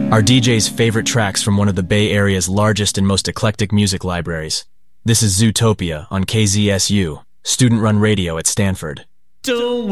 Our DJ's favorite tracks from one of the Bay Area's largest and most eclectic music libraries. This is Zootopia on KZSU, student-run radio at Stanford. Don't